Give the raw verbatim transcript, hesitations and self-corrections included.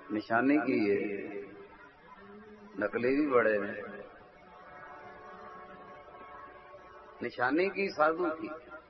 निशानी की है, नकली भी बड़े हैं। निशानी की साधु की,